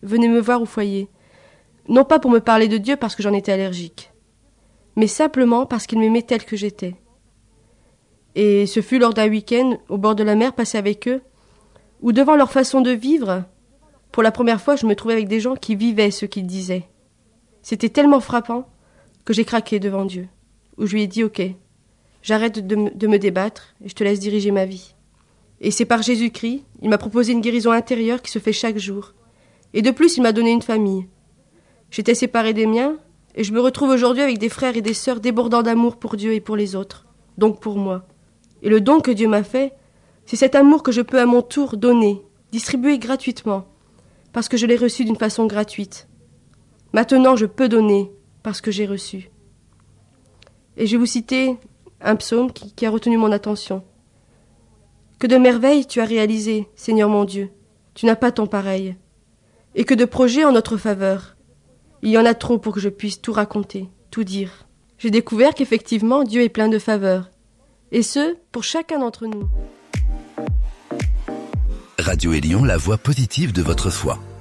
venaient me voir au foyer. Non pas pour me parler de Dieu parce que j'en étais allergique, mais simplement parce qu'ils m'aimaient tel que j'étais. Et ce fut lors d'un week-end au bord de la mer passé avec eux, où devant leur façon de vivre, pour la première fois je me trouvais avec des gens qui vivaient ce qu'ils disaient. C'était tellement frappant que j'ai craqué devant Dieu, où je lui ai dit « Ok, j'arrête de me débattre et je te laisse diriger ma vie. » Et c'est par Jésus-Christ, il m'a proposé une guérison intérieure qui se fait chaque jour. Et de plus, il m'a donné une famille. J'étais séparée des miens, et je me retrouve aujourd'hui avec des frères et des sœurs débordant d'amour pour Dieu et pour les autres, donc pour moi. Et le don que Dieu m'a fait, c'est cet amour que je peux à mon tour donner, distribuer gratuitement, parce que je l'ai reçu d'une façon gratuite. Maintenant, je peux donner, parce que j'ai reçu. Et je vais vous citer un psaume qui a retenu mon attention. Que de merveilles tu as réalisé, Seigneur mon Dieu, tu n'as pas ton pareil. Et que de projets en notre faveur. Il y en a trop pour que je puisse tout raconter, tout dire. J'ai découvert qu'effectivement Dieu est plein de faveurs. Et ce, pour chacun d'entre nous. Radio Élion, la voix positive de votre foi.